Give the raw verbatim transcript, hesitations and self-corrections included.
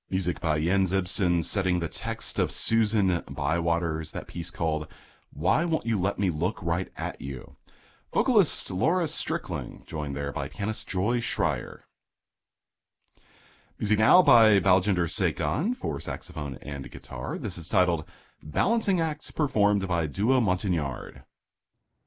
Music by Jens Ibsen, setting the text of Susan Bywater's, that piece called Why Won't You Let Me Look Right at You? Vocalist Laura Strickling, joined there by pianist Joy Schreier. Music now by Baljinder Sekon for saxophone and guitar. This is titled Balancing Act, performed by Duo Montagnard.